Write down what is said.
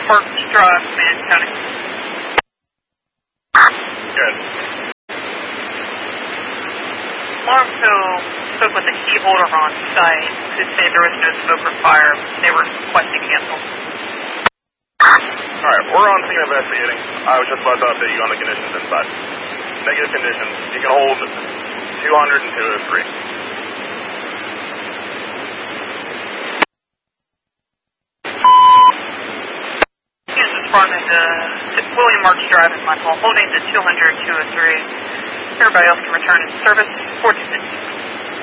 Marks Drive, Command County. Good. Also spoke with the key holder on site who said there was no smoke or fire. They were requesting cancel. Alright, we're on scene investigating. I was just about to update you on the conditions inside. Negative conditions. You can hold 200 and 203. He's responding to William Marks Drive is my call, holding the 200, 203. Everybody else can return in service. 426.